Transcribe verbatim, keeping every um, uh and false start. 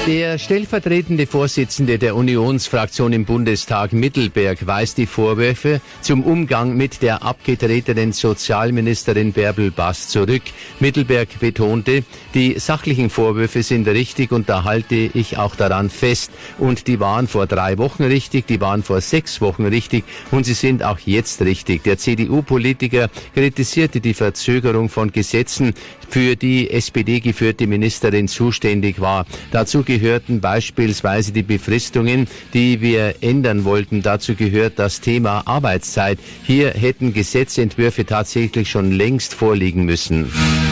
Der stellvertretende Vorsitzende der Unionsfraktion im Bundestag Mittelberg weist die Vorwürfe zum Umgang mit der abgetretenen Sozialministerin Bärbel Bass zurück. Mittelberg betonte, die sachlichen Vorwürfe sind richtig und da halte ich auch daran fest. Und die waren vor drei Wochen richtig, die waren vor sechs Wochen richtig und sie sind auch jetzt richtig. Der C D U-Politiker kritisierte die Verzögerung von Gesetzen, für die S P D-geführte Ministerin zuständig war. Dazu gehörten beispielsweise die Befristungen, die wir ändern wollten. Dazu gehört das Thema Arbeitszeit. Hier hätten Gesetzentwürfe tatsächlich schon längst vorliegen müssen.